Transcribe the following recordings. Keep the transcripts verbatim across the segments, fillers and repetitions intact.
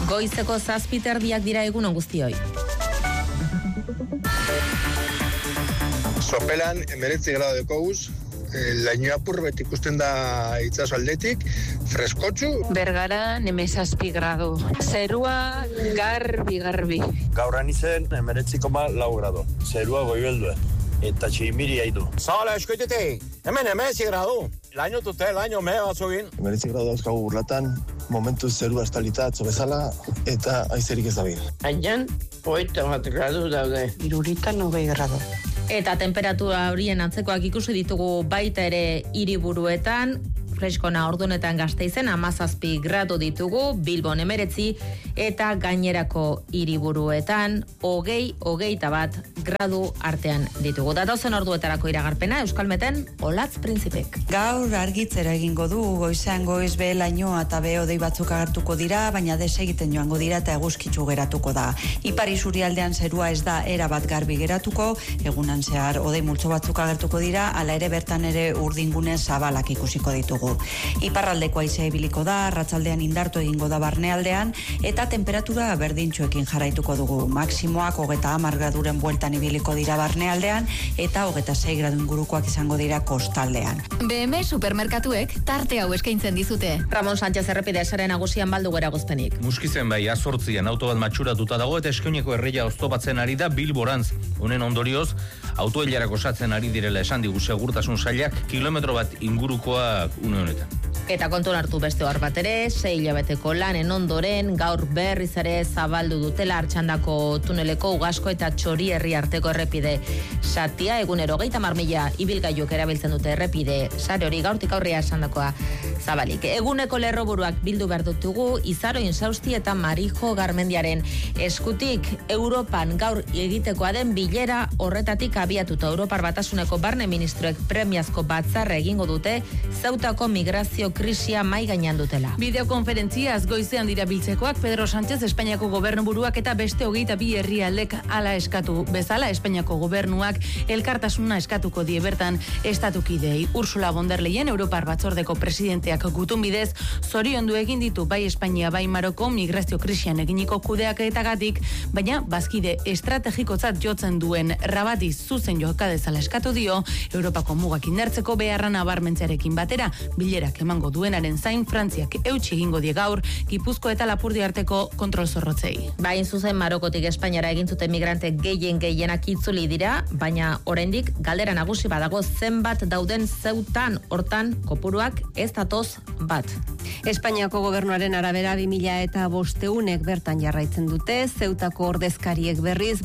Goizeko zazpiterdiak dira egunon guztioi. Sopelan emeretzi grado dekoguz, laino apur bet ikusten da itzazo aldetik, freskotxu. Bergara nemezazpi grado. Zerua garbi garbi. Gaurran izen emeretzi koma lau grado. Zerua goibeldue. Eta tximiri haidu. Zabala eskoitete, hemen emeretzi grado. Laino tute, laino me batzogin. Emeretzi grado dauzkagu burlatan, momentu zerua estalita atzo bezala, eta aizerik ez dabil. Aian, hogeita bat grado daude. Iruritan hogei grado. Eta temperatura horien antzekoak ikusi ditugu baita ere hiriburuetan, freskona ordunetan Gasteizen hamazazpi gradu ditugu, Bilbon emeretzi, eta gainerako hiriburuetan hogei, hogeita bat gradu artean ditugu. Datozen orduetarako iragarpena, Euskalmeten, Olatz Printzipek. Gaur argitzera egingo du, goizean goiz be lainoa eta be hodei batzuk agertuko dira, baina desegiten joango dira eta eguzkitzu geratuko da. Ipar isurialdean zerua ez da erabat garbi geratuko, egunan zehar hodei multzo batzuk agertuko dira, hala ere bertan ere urdingune zabalak ikusiko ditugu. Iparraldeko haizea ibiliko da, arratsaldean indartu egingo da barnealdean, eta temperatura berdintxoekin jarraituko dugu. Maximoak hogeita hamar graduren bueltan ibiliko dira barnealdean, eta hogeita sei gradu ingurukoak izango dira kostaldean. B M supermerkatuek tarte hau eskaintzen dizute. Ramon Sánchez errepide esaren nagusian baldu gera guzpenik. Muskizen bai azortzian auto bat matxuratuta dago eta eskaineko erreia oztopatzen ari da Bilborantz. Honen ondorioz, autoilarak osatzen ari direla esan digu segurtasun sailak kilometro bat ingurukoa une honetan. Eta kontuan hartu beste hor bat ere, sei hilabeteko lanen ondoren, gaur berriz ere zabaldu dutela Artxandako tuneleko Ugasko eta Txori herri arteko errepide satia, egunero geita marmila ibilgailuk erabiltzen dute errepide sare hori gaurtik aurria esandakoa zabalik. Eguneko lerroburuak bildu behar dutugu, Izaro Insausti eta Marijo Garmendiaren eskutik Europan gaur egitekoa den bilera horretatik abiatuta Europar Batasuneko barne ministroek premiazko batzarra egingo dute Zeutako migrazio krisia mai gainean dutela. Bideokonferentziaz goizean dira biltzekoak Pedro Sánchez Espainiako gobernuburuak eta beste hogeita bi herrialdek hala eskatu bezala Espainiako gobernuak elkartasuna eskatuko die bertan estatukidei. Ursula von der Leyen Europar Batzordeko presidenteak gutun bidez zoriondu egin ditu bai Espainia bai Maroko migrazio krisian eginiko kudeaketagatik, baina bazkide estrategikotzat jotzen duen Rabati zuzen joka dezala eskatu dio Europako mugak indartzeko beharra nabarmentzearekin batera bilerak emango duenaren zain Frantziak eutsi egingo die gaur Gipuzko eta Lapurdi arteko kontrol zorrotzei. Bain zuzen Marokotik Espainiara egin zuten migrante gehien gehienak itzuli dira, baina oraindik galdera nagusi badago zenbat dauden Zeutan, hortan kopuruak ez datoz bat. Espainiako gobernuaren arabera bi mila eta bosteunek bertan jarraitzen dute, Zeutako ordezkariek berriz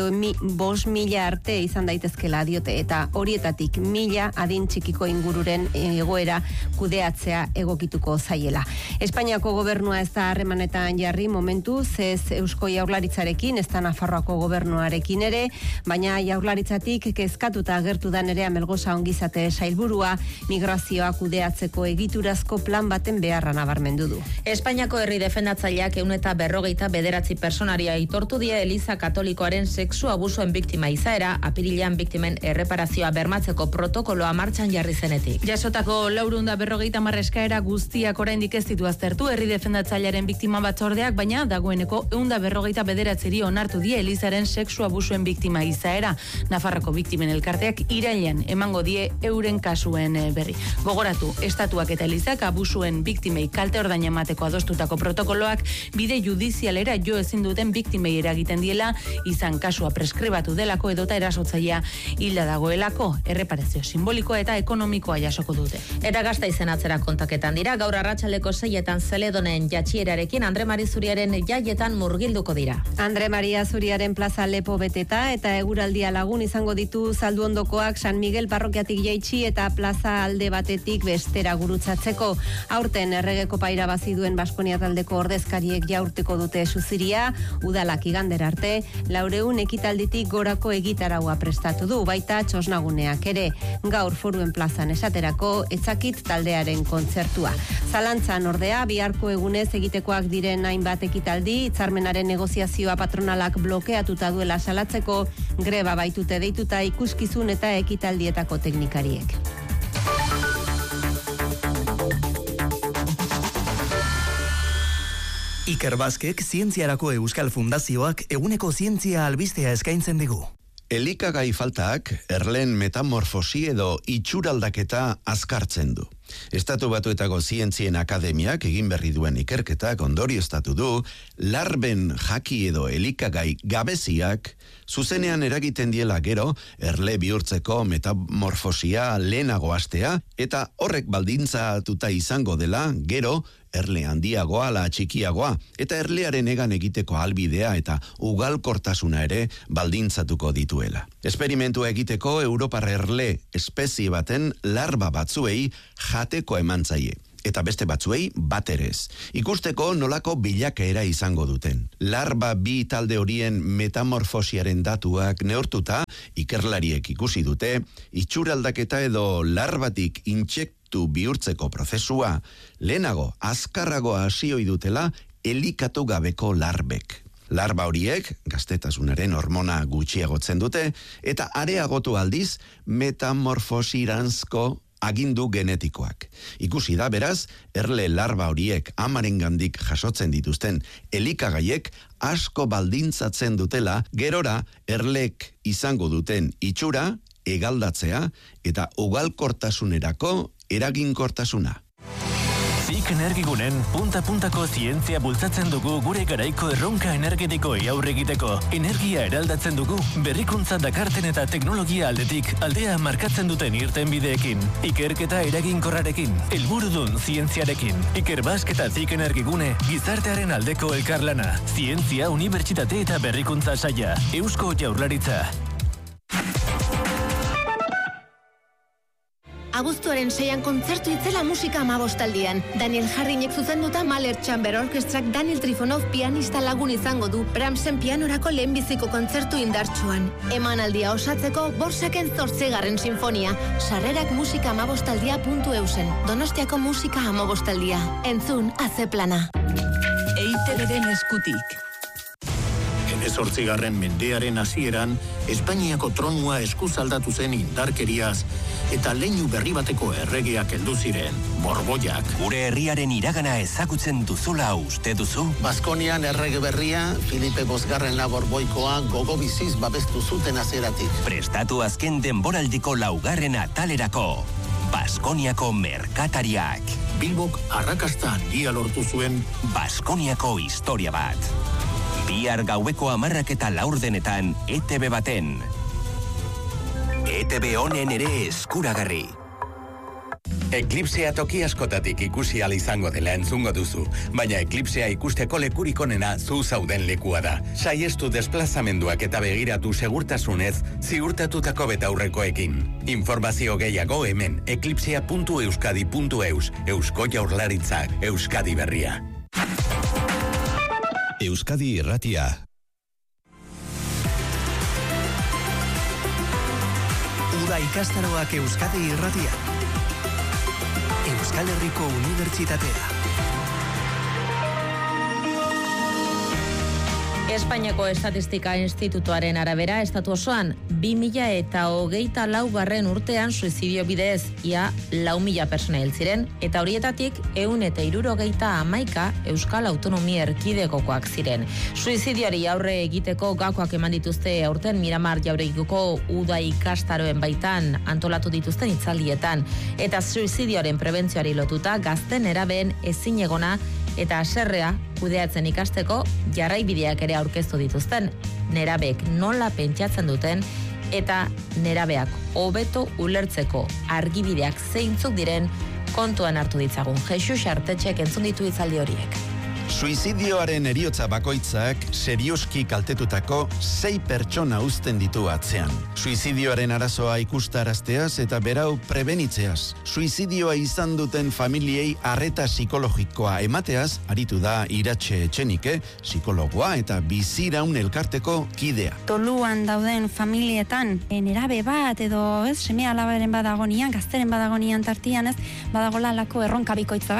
bost mila arte izan daitezkela diote eta horietatik mila adin txikiko ingururen egoera kudeatzea egokituko zaiela. Espainiako gobernua ez da harremanetan jarri momentu, zez Eusko Jaurlaritzarekin, ez da Nafarroako gobernuarekin ere, baina Jaurlaritzatik kezkatuta agertu da Nerea Melgosa ongizate sailburua migrazioa kudeatzeko egiturazko plan baten beharra nabarmendu du. Espainiako herri defendatzaileak ehun eta berrogeita bederatzi personaria aitortu die Eliza Katolikoaren sexu abusuen biktima izaera, apirilean biktimen erreparazioa bermatzeko protokoloa martxan jarri zenetik. Jasotako laurehun eta berrogeita hamar eskaera guztiak oraindik ez ditu aztertu herri defendatzailearen biktima batzordeak, baina dagoeneko ehun eta berrogeita bederatziri onartu die Elizaren sexu abusuen biktima izaera. Nafarroko biktimen elkarteak irailean emango die euren kasuen berri. Gogoratu, estatuak eta Elizak abusuen biktimei kalte ordaina emateko adostutako protokoloak bide judizialera jo ezin duten biktimei eragiten diela, izan kasua preskribatu delako edota erasotzailea hilda dagoelako, erreparazio simbolikoa eta ekonomikoa jasoko dute. Eta Gasteizen atzera kontaketan dira, gaur arratsaldeko seietan Zeledonen jatxierarekin Andre Mari Zuriaren jaietan murgilduko dira. Andre Maria Zuriaren plaza lepo beteta eta eguraldia lagun izango ditu Zalduondokoak San Miguel parrokiatik jaitsi eta plaza alde batetik bestera gurutzatzeko. Aurten erregeko paira bazi duen Baskonia taldeko ordezkariek jaurteko dute suziria, udalak igandera arte, laureun ekitalditik gorako egitaraua prestatu du, baita txosnaguneak ere. Gaur Foruen plazan esaterako etzakit taldearen kontzertua. Zalantzan ordea, biharko egunez egitekoak diren hainbat ekitaldi, hitzarmenaren negoziazioa patronalak blokeatuta duela salatzeko, greba baitute deituta ikuskizun eta ekitaldietako teknikariek. Iker Baskek Zientziarako Euskal Fundazioak eguneko zientzia albistea eskaintzen digu. Elikagai faltak erleen metamorfosi edo itxuraldaketa azkartzen du. Estatu Batuetako Zientzien Akademiak egin berri duen ikerketak ondorioztatu du larben jaki edo elikagai gabeziak zuzenean eragiten diela gero erle bihurtzeko metamorfosia lehenago hastea eta horrek baldintzatuta izango dela gero erle handiagoa ala txikiagoa eta erlearen egan egiteko albidea eta ugalkortasuna ere baldintzatuko dituela. Esperimentua egiteko Europar erle espezie baten larba batzuei jateko emantzaie eta beste batzuei baterez. Ikusteko nolako bilakaera izango duten. Larba bi talde horien metamorfosiaren datuak neurtuta ikerlariek ikusi dute itxuraldaketa edo larbatik intsektu bihurtzeko prozesua lehenago azkarrago hasi ohi dutela elikatu gabeko larbek. Larba horiek gaztetasunaren hormona gutxiagotzen dute eta areagotu aldiz metamorfosiranzko agindu genetikoak. Ikusi da beraz, erle larba horiek amarengandik jasotzen dituzten elikagaiek asko baldintzatzen dutela, gerora erlek izango duten itxura, egaldatzea eta ugalkortasunerako eraginkortasuna. Zik Energigunen punta-puntako zientzia bultzatzen dugu gure garaiko erronka energetikoei aurre egiteko. Energia eraldatzen dugu berrikuntza dakarten eta teknologia aldetik aldea markatzen duten irtenbideekin. Ikerketa eraginkorrarekin, helburudun zientziarekin. Iker Bask eta Zik Energigune gizartearen aldeko elkarlana. Zientzia, unibertsitate eta berrikuntza saia. Eusko Jaurlaritza. Abuztuaren seian kontzertu itzela musika amabostaldian. Daniel Jardinek zuzenduta Mahler Chamber Orkestrak Daniel Trifonov pianista lagun izango du Brahmsen pianorako lehenbiziko kontzertu indartsuan. Emanaldia osatzeko Borsaken zortzigarren sinfonia. Sarrerak musika amabostaldia puntu eusen. Donostiako musika amabostaldia. Entzun, aze plana. E I Te Beren eskutik. Hemezortzigarren mendearen hasieran, Espainiako tronua eskuz aldatu zen indarkeriaz, eta leinu berri bateko erregeak heldu ziren, Borboiak. Gure herriaren iragana ezagutzen duzula uste duzu? Baskonian errege berria, Filipe Bosgarren Borboikoa gogo biziz babestu zuten azeratik. Prestatu azken denboraldiko laugarren atalerako. Baskoniako merkatariak. Bilbok arrakasta handia lortu zuen Baskoniako historia bat. Bihar gaueko hamarrak eta laurdenetan E T B baten. E T B honen ere eskuragarri. Eklipsea toki askotatik ikusi ahal izango dela entzungo duzu, baina eklipsea ikusteko lekurik onena zu zauden lekua da. Saiestu desplazamenduak eta begiratu segurtasunez ziurtatutako betaurrekoekin. Informazio gehiago hemen eklipsea puntu euskadi puntu eus, Eusko Jaurlaritzak, Euskadi berria. Euskadi Irratia. Uda ikastaroak Euskadi Irratia. Euskal Herriko Unibertsitatea. Espainiako Estatistika Institutuaren arabera, estatu osoan, bi mila eta hogeita lau garren urtean suizidio bidez ia lau mila persona hil ziren, eta horietatik ehun eta hirurogeita hamaika Euskal Autonomia Erkidegokoak ziren. Suizidioari aurre egiteko gakoak eman dituzte aurten Miramar Jauregiko uda ikastaroen baitan antolatu dituzten hitzaldietan, eta suizidioaren prebentzioari lotuta gazten nerabeen ezinegona eta haserrea kudeatzen ikasteko jarraibideak ere aurkeztu dituzten. Nerabek nola pentsatzen duten eta nerabeak hobeto ulertzeko argibideak zeintzuk diren kontuan hartu ditzagun. Jesus Artetxek entzun ditu hitzaldi horiek. Suizidioaren heriotza bakoitzak serioski kaltetutako sei pertsona uzten ditu atzean. Suizidioaren arazoa ikustarazteaz eta berau prebenitzeaz. Suizidioa izan duten familiei arreta psikologikoa emateaz aritu da Iratxe Etxenike, psikologoa eta biziraun elkarteko kidea. Toluan dauden familietan, nerabe bat edo ez, seme alabaren badagonian, gazteren badagonian tartian ez, badagola lako erronka bikoitza bat,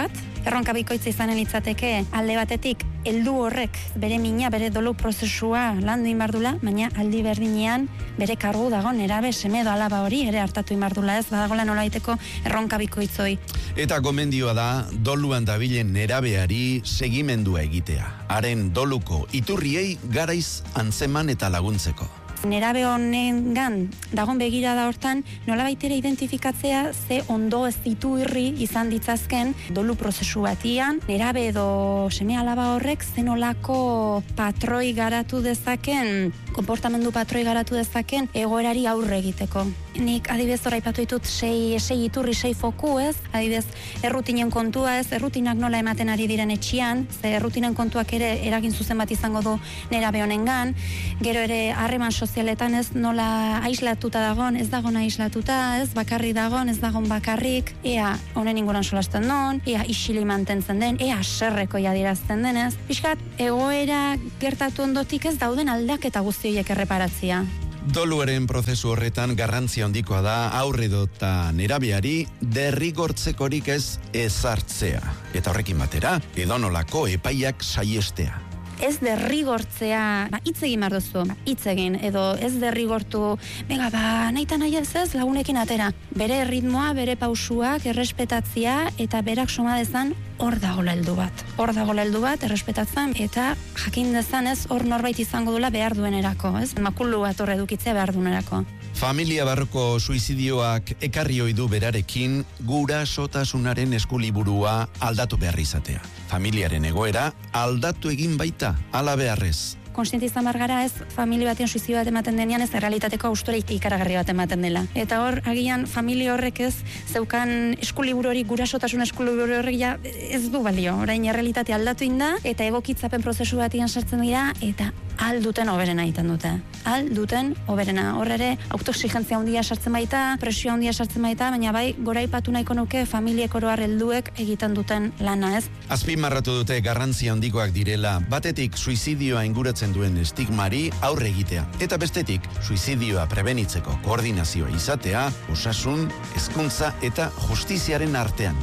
Erronka bikoitza izanen litzateke alde batetik heldu horrek bere mina, bere dolu prozesua landu inbardula, baina aldi berdinean bere kargu dago nerabe seme edo alaba hori ere hartatu inbardula, ez badagola nolaiteko erronka bikoitzoi. Eta gomendioa da doluan dabilen nerabeari segimendua egitea. Haren doluko iturriei garaiz antzeman eta laguntzeko. Nerabe honengan dagon begira da hortan, nolabait ere identifikatzea ze ondo ez ditu irri izan ditzazken dolu prozesu batian, nerabe edo seme alaba horrek zenolako patroi garatu dezaken, konportamendu patroi garatu dezaken egoerari aurre egiteko. Nik adibidez hor aipatu ditut sei, sei iturri, sei foku, ez? Adibidez, errutinen kontua, ez? Errutinak nola ematen ari diren etxian, ze errutinen kontuak ere eragin zuzen bat izango du nerabe honengan, gero ere harreman sozialetan ez nola aislatuta dagon, ez dagon aislatuta, ez bakarri dagon, ez dagon bakarrik, ea honen inguran solasten non, ea isili mantentzen den, ea serreko jadirazten denez. Piskat, egoera gertatu ondotik ez dauden aldaketa guzti horiek erreparatzia. Doluaren prozesu horretan garrantzia handikoa da aurre dota nerabeari derrigortzekorik ez ezartzea. Eta horrekin batera, edonolako epaiak saiestea. Ez derrigortzea, ba, hitz egin behar duzu, ba, hitz egin, edo ez derrigortu, bega, ba, nahi eta nahi ez ez, lagunekin atera. Bere ritmoa, bere pausuak, errespetatzia, eta berak soma dezan, hor dagoela heldu bat. Hor dagoela heldu bat, errespetatzen, eta jakin dezan ez, hor norbait izango dula behar duenerako, ez? Makulu bat hor edukitzea behar duenerako. Familia barroko suizidioak ekarri ohi du berarekin gurasotasunaren eskuliburua aldatu behar izatea. Familiaren egoera aldatu egin baita, hala beharrez. Konstiente izan behar gara ez, familia batean suizidio bat ematen denean ez errealitateko austura ikaragarri bat ematen dela. Eta hor, agian familia horrek ez, zeukan eskuliburu hori, gurasotasun eskuliburu horrek ja ez du balio. Orain errealitate aldatu inda, eta egokitzapen prozesu batian sartzen dira, eta alduten oberena egiten dute. Alduten oberena. Hor ere, autoexigentzia handia sartzen baita, presio handia sartzen baita, baina bai, goraipatu nahiko nuke familiek oroar helduek egiten duten lana, ez? Azpimarratu dute garrantzia handikoak direla, batetik suizidioa inguratzen duen estigmari aurre egitea, eta bestetik suizidioa prebenitzeko koordinazioa izatea, osasun, hezkuntza eta justiziaren artean.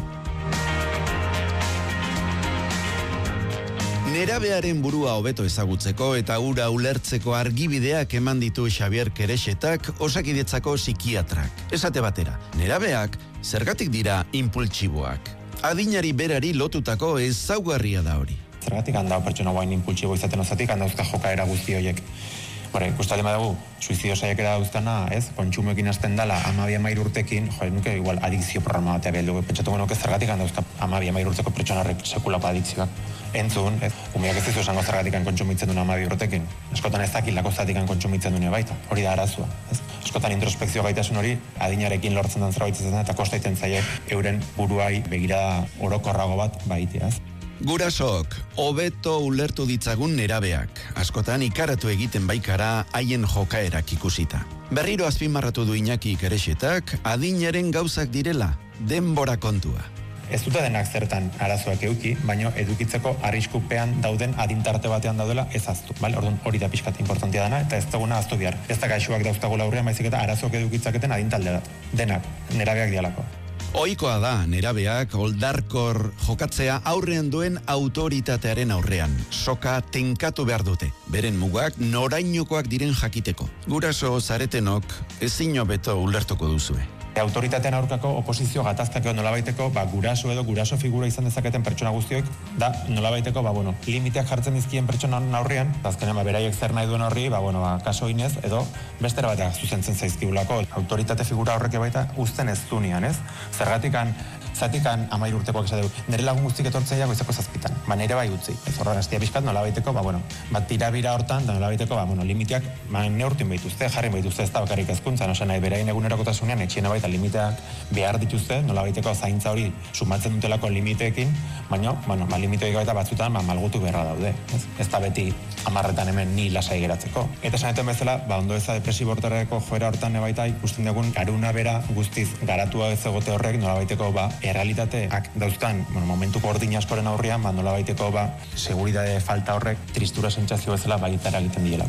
Nerabearen burua hobeto ezagutzeko eta ura ulertzeko argibideak eman ditu Xabier Kerexetak Osakidetzako psikiatrak. Esate batera, nerabeak zergatik dira impultsiboak. Adinari berari lotutako ezaugarria da hori. Zergatik handau pertsona guain impultsibo izaten ozatik handauzka jokaera guzti horiek. Hore, ikustale dugu, suizidio saiakera dauzkana, ez? Kontsumoekin hasten dela amabi amair urtekin, jo, nuke igual adikzio programa batea behel dugu. Pentsatu genuke zergatik handauzka amabi amair urteko pertsonarrek sekulako adikzioak. Entzun, ez? Umeak ez dizu esango zergatik kontsumitzen duen amabi urtekin. Eskotan ez dakilako zatik kontsumitzen dune baita. Hori da arazua, ez? Eskotan introspekzio gaitasun hori adinarekin lortzen den zerbait izaten eta kostaiten zaie euren buruai begira orokorrago bat baitea, ez? Gurasok, hobeto ulertu ditzagun nerabeak, askotan ikaratu egiten baikara haien jokaerak ikusita. Berriro azpimarratu du Iñaki Kerexetak, adinaren gauzak direla, denbora kontua. Ez dute denak zertan arazoak euki, baino edukitzeko arriskupean dauden adintarte batean daudela ez aztu. Bale? Orduan hori da pixkat importantia dana, eta ez duguna aztu bihar. Ez da gaixoak dauztagula aurrean, baizik eta arazoak edukitzaketen adintalde bat. Denak, nerabeak dialako. Ohikoa da nerabeak oldarkor jokatzea aurrean duen autoritatearen aurrean. Soka tenkatu behar dute, beren mugak norainokoak diren jakiteko. Guraso zaretenok ezin hobeto ulertuko duzue. Autoritatean aurkako oposizio gatazkak edo nolabaiteko, ba, guraso edo guraso figura izan dezaketen pertsona guztiok, da nolabaiteko, ba, bueno, limiteak jartzen dizkien pertsona aurrean, azkenean, ba, beraiek zer nahi duen horri, ba, bueno, ba, kaso inez, edo bestera bateak zuzentzen zaizkibulako. Autoritate figura horrek baita uzten ez zunian, ez? Zergatikan, zatikan amair urtekoak esateu, nire lagun guztik etortzea goizeko zazpitan, ba, nire bai utzi. Ez horra hastia pixkat nolabaiteko, ba, bueno, ba, tirabira hortan, da nolabaiteko, ba, bueno, limiteak, ba, neurtin behituzte, jarri behituzte, ez da bakarrik ezkuntza, no, nahi berain egunerakotasunean, etxiena baita limiteak behar dituzte, nolabaiteko zaintza hori sumatzen dutelako limiteekin, baina, bueno, ba, limiteik baita batzutan, ba, malgutu beharra daude, ez? Ez da beti amarretan hemen ni lasai geratzeko. Eta saneten bezala, ba, ondo eza depresibo hortareko joera hortan baita ikusten dugun garuna bera guztiz garatua ez egote horrek nolabaiteko, ba, errealitateak dauzkan, bueno, momentu koordin askoren aurrean, ba, nolabaiteko, ba, seguridade falta horrek tristura sentsazio bezala baita eragiten dielako.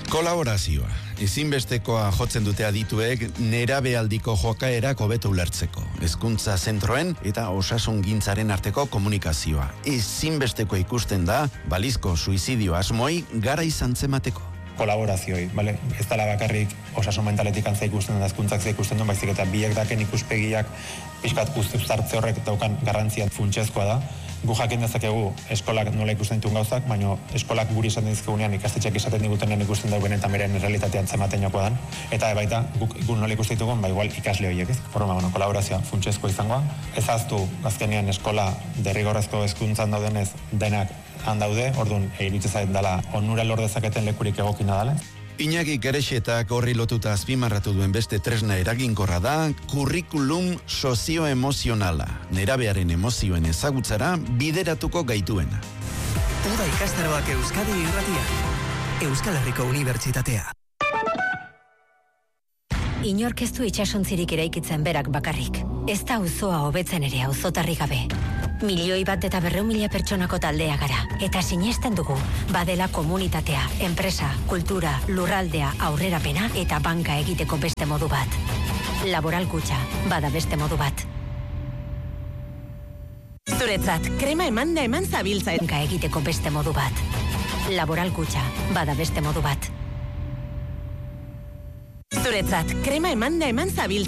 Kolaborazioa. Ezinbestekoa jotzen dute adituek nerabealdiko jokaerak hobeto ulertzeko. Hezkuntza zentroen eta osasun gintzaren arteko komunikazioa. Ezinbesteko ikusten da balizko suizidio asmoi gara izan zemateko. Kolaborazioi, bale? Ez dela bakarrik osasun mentaletik antza ikusten da hezkuntzak ze ikusten duen, baizik eta biek daken ikuspegiak pixkat guzti uztartze horrek daukan garrantzia funtsezkoa da. Gu jakin dezakegu eskolak nola ikusten dituen gauzak, baina eskolak guri esaten dizkigunean ikastetxeak izaten digutenean ikusten dugu benetan beren realitatean zematen joko dan. Eta baita, guk, guk nola ikusten ditugun, ba igual ikasle horiek, ez? Forma, bueno, kolaborazioa funtsezko izangoa. Ez aztu, azkenean eskola derrigorrezko hezkuntzan daudenez denak han daude, orduan iritsi zait dela onura lor dezaketen lekurik egokina dela. Iñaki Gerexetak horri lotuta azpimarratu duen beste tresna eraginkorra da kurrikulum sozioemozionala, nerabearen emozioen ezagutzara bideratuko gaituena. Uda ikastaroak Euskadi Irratia, Euskal Herriko Unibertsitatea. Inork ez du itsasontzirik eraikitzen berak bakarrik. Ez da auzoa hobetzen ere auzotarri gabe. Milioi bat eta berreun mila pertsonako taldea gara. Eta sinesten dugu, badela komunitatea, enpresa, kultura, lurraldea, aurrerapena eta banka egiteko beste modu bat. Laboral Kutxa, bada beste modu bat. Zuretzat, krema emanda eman zabiltza banka egiteko beste modu bat. Laboral Kutxa, bada beste modu bat. Zuretzat, krema emanda eman zabiltza